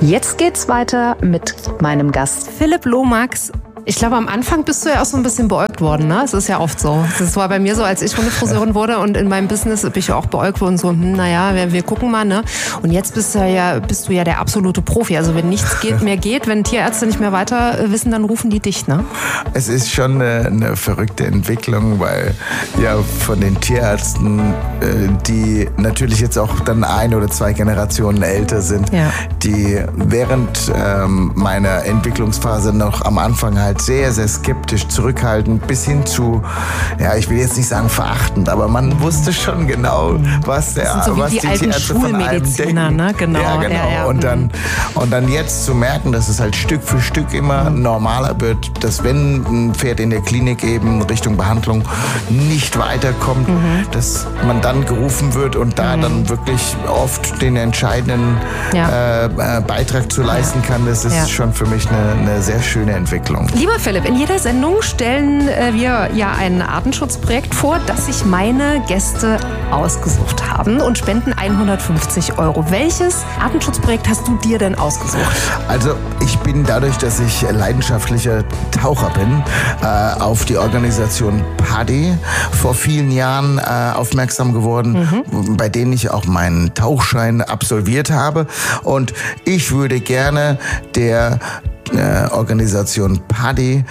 Jetzt geht's weiter mit meinem Gast Philipp Lomax. Ich glaube, am Anfang bist du ja auch so ein bisschen beäugt worden, ne? Es ist ja oft so. Das war bei mir so, als ich Hundefriseurin wurde und in meinem Business bin ich ja auch beäugt worden, so, naja, wir gucken mal, ne? Und jetzt bist du ja der absolute Profi. Also wenn nichts mehr geht, wenn Tierärzte nicht mehr weiter wissen, dann rufen die dich, ne? Es ist schon eine verrückte Entwicklung, weil ja von den Tierärzten, die natürlich jetzt auch dann 1 oder 2 Generationen älter sind, ja, die während meiner Entwicklungsphase noch am Anfang halt sehr, sehr skeptisch, zurückhaltend, bis hin zu, ja, ich will jetzt nicht sagen verachtend, aber man wusste schon genau, was die Tierärzte von einem denken. Ne? Genau. Ja, genau. Ja. Und dann jetzt zu merken, dass es halt Stück für Stück immer normaler wird, dass wenn ein Pferd in der Klinik eben Richtung Behandlung nicht weiterkommt, dass man dann gerufen wird und da dann wirklich oft den entscheidenden Beitrag zu leisten kann. Das ist schon für mich eine sehr schöne Entwicklung. Lieber Philipp, in jeder Sendung stellen wir ja ein Artenschutzprojekt vor, das sich meine Gäste ausgesucht haben und spenden 150 €. Welches Artenschutzprojekt hast du dir denn ausgesucht? Also ich bin dadurch, dass ich leidenschaftlicher Taucher bin, auf die Organisation PADI vor vielen Jahren aufmerksam geworden, bei denen ich auch meinen Tauchschein absolviert habe. Und ich würde gerne der Organisation PADI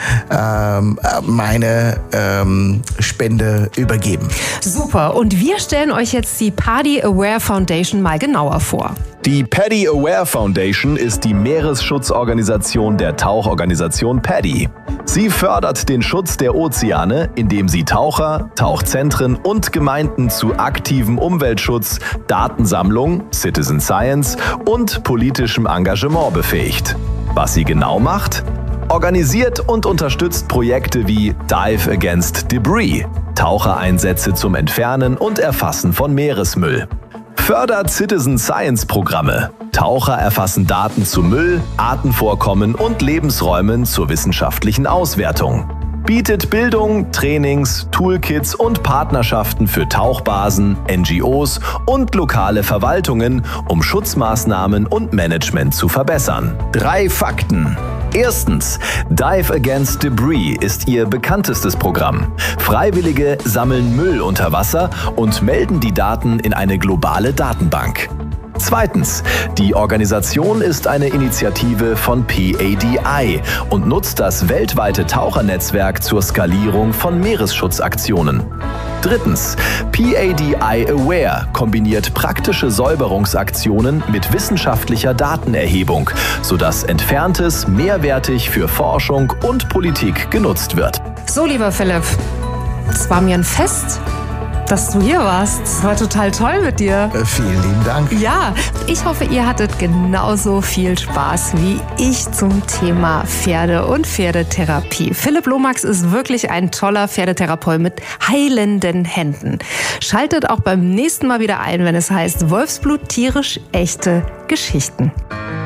meine Spende übergeben. Super. Und wir stellen euch jetzt die PADI Aware Foundation mal genauer vor. Die PADI Aware Foundation ist die Meeresschutzorganisation der Tauchorganisation PADI. Sie fördert den Schutz der Ozeane, indem sie Taucher, Tauchzentren und Gemeinden zu aktivem Umweltschutz, Datensammlung, Citizen Science und politischem Engagement befähigt. Was sie genau macht? Organisiert und unterstützt Projekte wie Dive Against Debris, Tauchereinsätze zum Entfernen und Erfassen von Meeresmüll. Fördert Citizen Science Programme. Taucher erfassen Daten zu Müll, Artenvorkommen und Lebensräumen zur wissenschaftlichen Auswertung. Bietet Bildung, Trainings, Toolkits und Partnerschaften für Tauchbasen, NGOs und lokale Verwaltungen, um Schutzmaßnahmen und Management zu verbessern. 3 Fakten. Erstens, Dive Against Debris ist ihr bekanntestes Programm. Freiwillige sammeln Müll unter Wasser und melden die Daten in eine globale Datenbank. Zweitens, die Organisation ist eine Initiative von PADI und nutzt das weltweite Tauchernetzwerk zur Skalierung von Meeresschutzaktionen. Drittens, PADI Aware kombiniert praktische Säuberungsaktionen mit wissenschaftlicher Datenerhebung, sodass Entferntes mehrwertig für Forschung und Politik genutzt wird. So, lieber Philipp, es war mir ein Fest, dass du hier warst. Es war total toll mit dir. Vielen lieben Dank. Ja, ich hoffe, ihr hattet genauso viel Spaß wie ich zum Thema Pferde und Pferdetherapie. Philipp Lomax ist wirklich ein toller Pferdetherapeut mit heilenden Händen. Schaltet auch beim nächsten Mal wieder ein, wenn es heißt Wolfsblut tierisch echte Geschichten.